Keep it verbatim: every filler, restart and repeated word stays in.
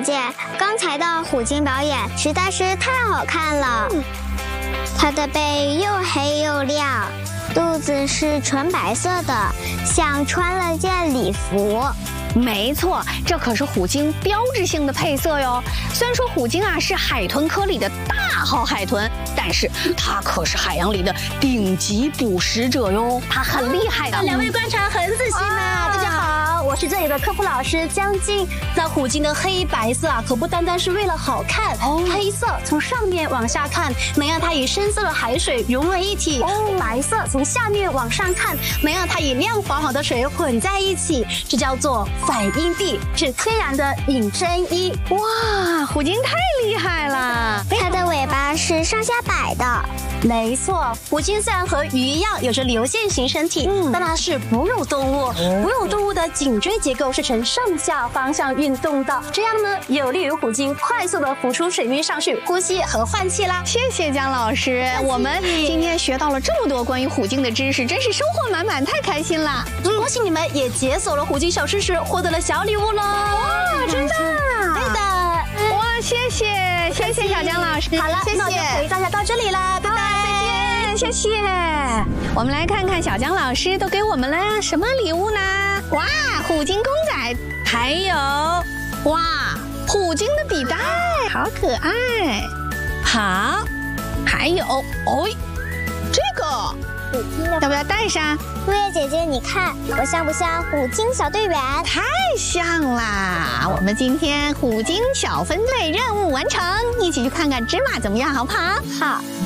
姐，刚才的虎鲸表演实在是太好看了。嗯、它的背又黑又亮，肚子是纯白色的，像穿了件礼服。 没错，这可是虎鲸标志性的配色哟。虽然说虎鲸啊是海豚科里的大号海豚，但是它可是海洋里的顶级捕食者哟，它很厉害的。 啊、两位观察很仔细呢、啊。大家好，我是这里的科普老师江静。那虎鲸的黑白色啊，可不单单是为了好看，哦、黑色从上面往下看，能让它与深色的海水融为一体；哦、白色从下面往上看，能让它与亮黄黄的水混在一起，这叫做反阴地，是天然的隐身衣。 哇，虎鲸太厉害了！ 它的尾巴是上下摆的。 没错，虎鲸虽然和鱼一样有着流线型身体，嗯、但它是哺乳动物。哺乳动物的颈椎结构是呈上下方向运动的，这样呢有利于虎鲸快速的浮出水面上去呼吸和换气啦。 谢谢姜老师，我们今天学到了这么多关于虎鲸的知识，真是收获满满，太开心了！ 嗯，恭喜你们也解锁了虎鲸小知识，获得了小礼物喽！ 哇，真的？ 对的。 哇，谢谢，谢谢小姜老师。 好了， 谢谢， 那就陪大家到这里了，拜拜， 再见，谢谢。我们来看看小姜老师都给我们了什么礼物呢？哇，虎鲸公仔，还有哇，虎鲸的笔袋，好可爱。好，还有哦，这个。要不要带上？ 陆叶姐姐，你看我像不像虎鲸小队员？ 太像啦！我们今天虎鲸小分队任务完成，一起去看看芝麻怎么样，好不好？ 好。